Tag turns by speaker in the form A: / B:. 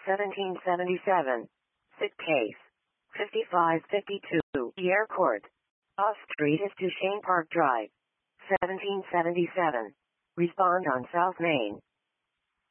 A: 1777. Sit case. 5552. Year Court. Off Street is Duchesne Park Drive. 1777. Respond on South Main.